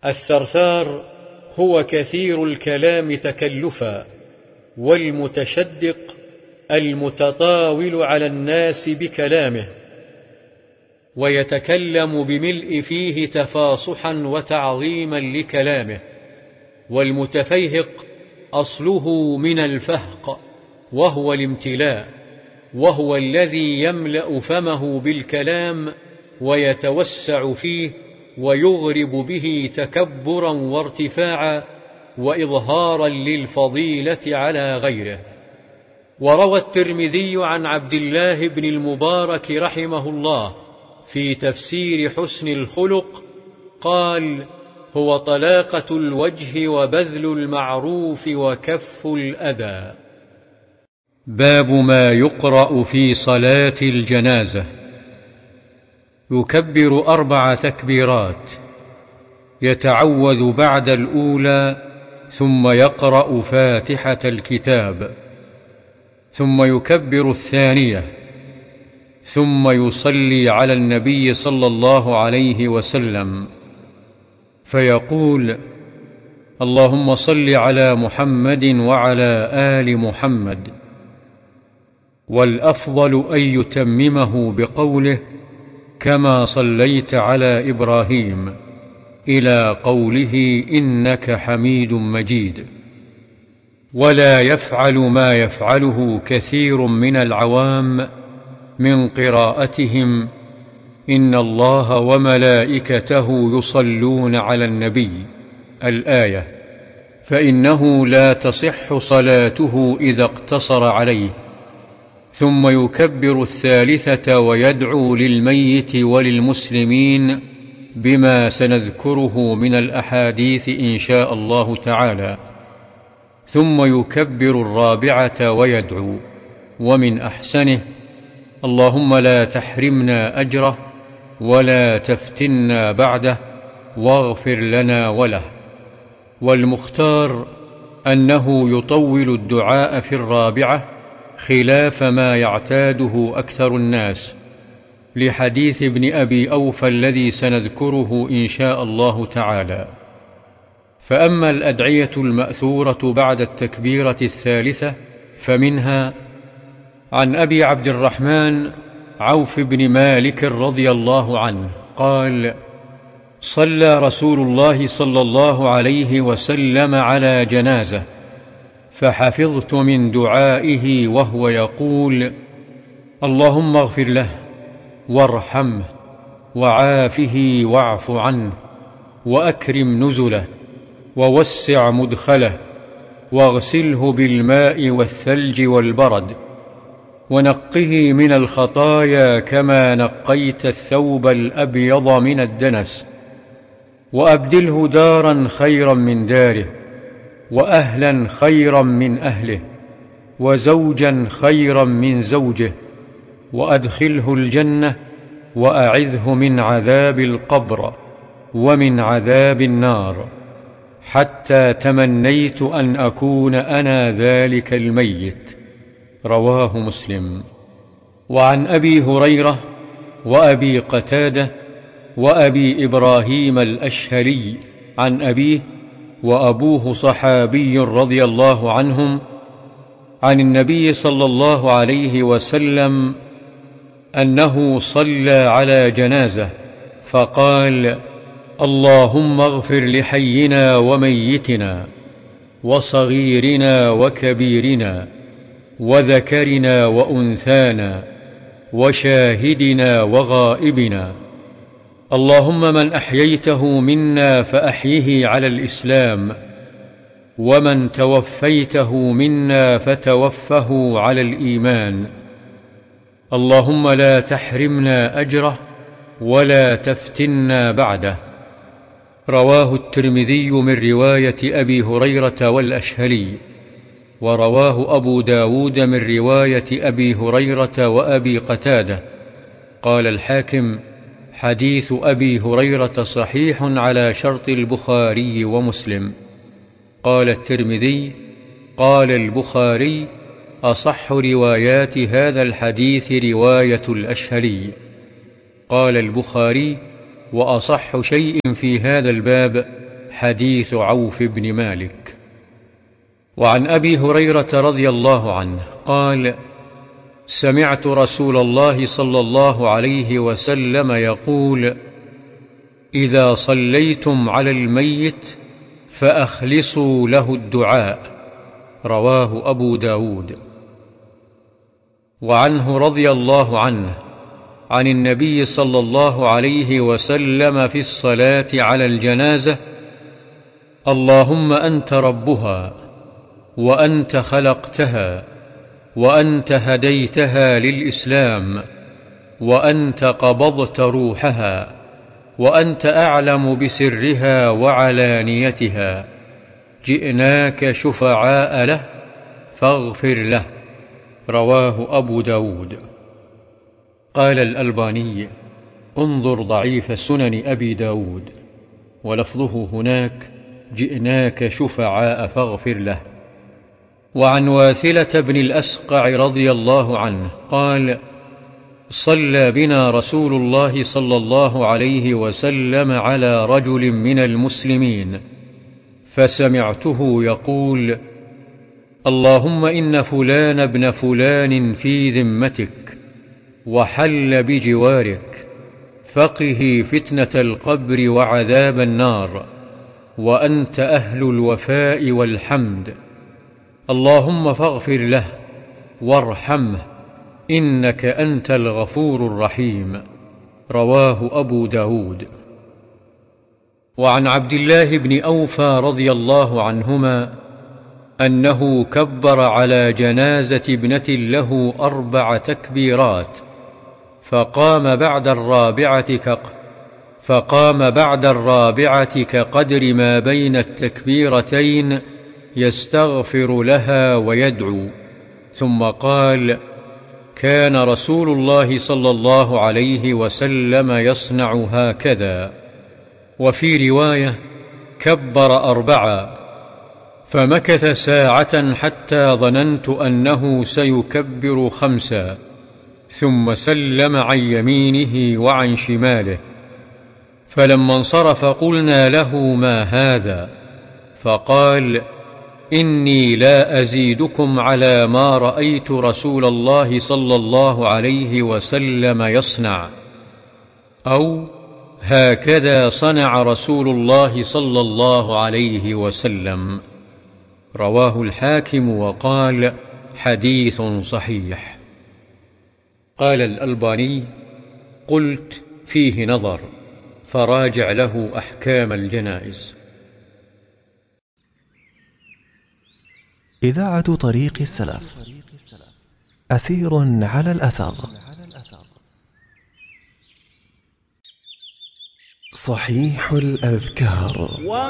الثرثار هو كثير الكلام تكلفا، والمتشدق المتطاول على الناس بكلامه، ويتكلم بملء فيه تفاصحا وتعظيما لكلامه. والمتفيهق أصله من الفهق، وهو الامتلاء، وهو الذي يملأ فمه بالكلام ويتوسع فيه ويغرب به تكبرا وارتفاعا وإظهارا للفضيلة على غيره. وروى الترمذي عن عبد الله بن المبارك رحمه الله في تفسير حسن الخلق قال: هو طلاقة الوجه وبذل المعروف وكف الأذى. باب ما يقرأ في صلاة الجنازة. يكبر 4 تكبيرات، يتعوذ بعد الأولى، ثم يقرأ فاتحة الكتاب، ثم يكبر الثانية، ثم يصلي على النبي صلى الله عليه وسلم فيقول: اللهم صل على محمد وعلى آل محمد. والأفضل أن يتممه بقوله: كما صليت على إبراهيم، إلى قوله: إنك حميد مجيد. ولا يفعل ما يفعله كثير من العوام من قراءتهم: إن الله وملائكته يصلون على النبي، الآية، فإنه لا تصح صلاته إذا اقتصر عليه. ثم يكبر الثالثة ويدعو للميت وللمسلمين بما سنذكره من الأحاديث إن شاء الله تعالى. ثم يكبر الرابعة ويدعو، ومن أحسنه: اللهم لا تحرمنا أجره ولا تفتنا بعده واغفر لنا وله. والمختار أنه يطول الدعاء في الرابعة خلاف ما يعتاده أكثر الناس، لحديث ابن أبي أوفى الذي سنذكره إن شاء الله تعالى. فأما الأدعية المأثورة بعد التكبيرة الثالثة فمنها: عن أبي عبد الرحمن عوف بن مالك رضي الله عنه قال: صلى رسول الله صلى الله عليه وسلم على جنازة، فحفظت من دعائه وهو يقول: اللهم اغفر له وارحمه وعافه واعف عنه وأكرم نزله ووسع مدخله واغسله بالماء والثلج والبرد ونقه من الخطايا كما نقيت الثوب الأبيض من الدنس، وأبدله دارا خيرا من داره، وأهلا خيرا من أهله، وزوجا خيرا من زوجه، وأدخله الجنة، وأعذه من عذاب القبر ومن عذاب النار، حتى تمنيت أن أكون أنا ذلك الميت. رواه مسلم. وعن أبي هريرة وأبي قتادة وأبي إبراهيم الأشهلي عن أبيه، وأبوه صحابي رضي الله عنهم، عن النبي صلى الله عليه وسلم أنه صلى على جنازة فقال: اللهم اغفر لحينا وميتنا وصغيرنا وكبيرنا وذكرنا وأنثانا وشاهدنا وغائبنا. اللهم من أحييته منا فأحيه على الإسلام، ومن توفيته منا فتوفه على الإيمان. اللهم لا تحرمنا أجره ولا تفتنا بعده. رواه الترمذي من رواية أبي هريرة والأشهلي، ورواه أبو داود من رواية أبي هريرة وأبي قتادة. قال الحاكم: حديث أبي هريرة صحيح على شرط البخاري ومسلم. قال الترمذي: قال البخاري: أصح روايات هذا الحديث رواية الأشهلي. قال البخاري: وأصح شيء في هذا الباب حديث عوف بن مالك. وعن أبي هريرة رضي الله عنه قال: سمعت رسول الله صلى الله عليه وسلم يقول: إذا صليتم على الميت فأخلصوا له الدعاء. رواه أبو داود. وعنه رضي الله عنه عن النبي صلى الله عليه وسلم في الصلاة على الجنازة: اللهم أنت ربها، وأنت خلقتها، وأنت هديتها للإسلام، وأنت قبضت روحها، وأنت أعلم بسرها وعلانيتها، جئناك شفعاء له فاغفر له. رواه أبو داود. قال الألباني: انظر ضعيف سنن أبي داود، ولفظه هناك: جئناك شفعاء فاغفر له. وعن واثلة بن الأسقع رضي الله عنه قال: صلى بنا رسول الله صلى الله عليه وسلم على رجل من المسلمين، فسمعته يقول: اللهم إن فلان ابن فلان في ذمتك، وحل بجوارك، فقه فتنة القبر وعذاب النار، وأنت أهل الوفاء والحمد، اللهم فاغفر له وارحمه، إنك أنت الغفور الرحيم. رواه أبو داود. وعن عبد الله بن أوفى رضي الله عنهما أنه كبر على جنازة ابنة له 4 تكبيرات، فقام بعد الرابعة كقدر ما بين التكبيرتين يستغفر لها ويدعو، ثم قال: كان رسول الله صلى الله عليه وسلم يصنع هكذا. وفي رواية: كبر 4، فمكث ساعة حتى ظننت أنه سيكبر 5، ثم سلم عن يمينه وعن شماله، فلما انصرف قلنا له: ما هذا؟ فقال: إني لا أزيدكم على ما رأيت رسول الله صلى الله عليه وسلم يصنع، أو هكذا صنع رسول الله صلى الله عليه وسلم. رواه الحاكم وقال: حديث صحيح. قال الألباني: قلت فيه نظر، فراجع له أحكام الجنائز. إذاعة طريق السلف، أثير على الأثر. صحيح الأذكار.